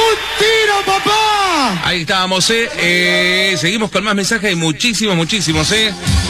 tiro, papá! Ahí estábamos, Seguimos con más mensajes, muchísimos,